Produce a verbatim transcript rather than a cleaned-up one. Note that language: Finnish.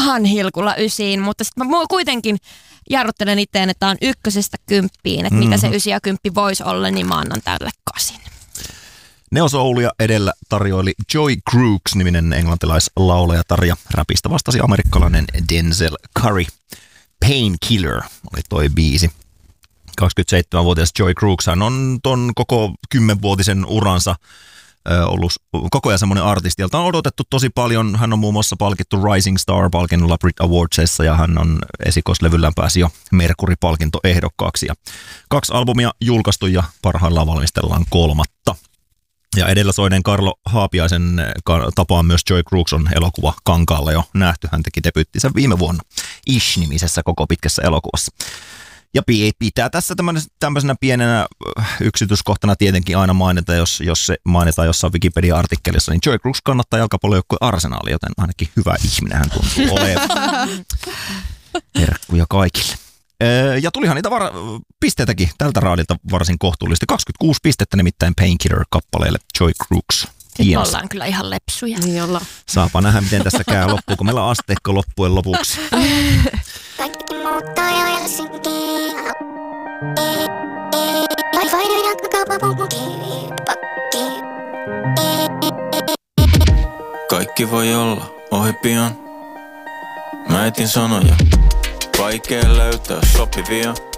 ihan hilkulla ysiin, mutta sitten mä kuitenkin jarruttelen itteen, että on ykkösestä kymppiin, että mm-hmm. mitä se ysi ja kymppi voisi olla, niin mä annan tälle kasin. Neo Soulia edellä tarjoili Joy Crooks-niminen englantilaislaulajatar ja räpistä vastasi amerikkalainen Denzel Curry. Painkiller oli toi biisi. kaksikymmentäseitsemänvuotias Joy Crooks hän on ton koko kymmenvuotisen uransa ö, ollut koko ajan semmoinen artisti, jolta on odotettu tosi paljon. Hän on muun muassa palkittu Rising Star-palkinnolla Brit Awardsissa ja hän on esikoislevyllään pääsi jo Mercury-palkintoehdokkaaksi. Ja kaksi albumia julkaistu ja parhaillaan valmistellaan kolmatta. Ja edellä soinen Karlo Haapiaisen tapaan myös Joy Crooks on elokuva Kankaalla jo nähty. Hän teki debyyttinsä viime vuonna Ish-nimisessä koko pitkässä elokuvassa. Ja pitää tässä tämmöisenä pienenä yksityiskohtana tietenkin aina mainita, jos, jos se mainitaan jossain Wikipedia-artikkelissa, niin Joy Crooks kannattaa jalkapallojoukkue Arsenaali, joten ainakin hyvä ihminen hän tuntuu olevan. Terkkuja kaikille. Ja tulihan niitä var- pisteitäkin tältä raadilta varsin kohtuullisesti. kaksikymmentäkuusi pistettä nimittäin Painkiller-kappaleelle Joy Crooks. Nyt ollaan kyllä ihan lepsuja. Niin ollaan. Saapa nähdä, miten tässä käy loppuun, kun meillä on asteikko loppujen lopuksi. Kaikki muuttaa jo Helsinkiin. Wi-Fi kaikki voi olla ohi pian. Mä etin sanoja, vaikea löytää sopivia.